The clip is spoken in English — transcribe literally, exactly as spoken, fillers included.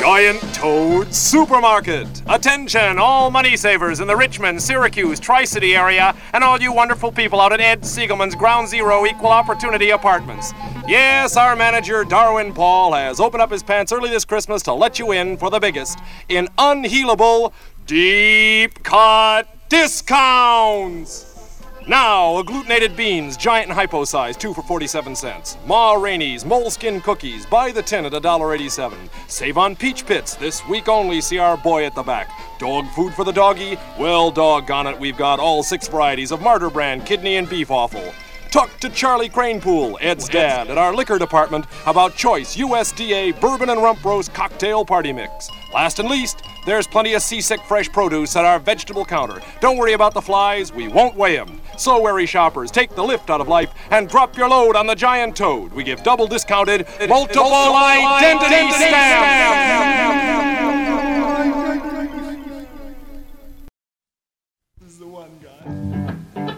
Giant Toad Supermarket. Attention, all money savers in the Richmond, Syracuse, Tri-City area, and all you wonderful people out at Ed Siegelman's Ground Zero Equal Opportunity Apartments. Yes, our manager, Darwin Paul, has opened up his pants early this Christmas to let you in for the biggest in unhealable, deep-cut discounts. Now, agglutinated beans, giant and hypo size, two for forty-seven cents. Ma Rainey's Moleskin Cookies, buy the tin at one dollar eighty-seven. Save on Peach Pits, this week only, see our boy at the back. Dog food for the doggy? Well, doggone it, we've got all six varieties of Martyr brand kidney and beef offal. Tuck to Charlie Cranepool, Ed's dad, at our liquor department about choice U S D A bourbon and rump roast cocktail party mix. Last and least, there's plenty of seasick fresh produce at our vegetable counter. Don't worry about the flies, we won't weigh them. So wary shoppers, take the lift out of life and drop your load on the Giant Toad. We give double discounted multiple, multiple identity, identity stamps. This is the one guy.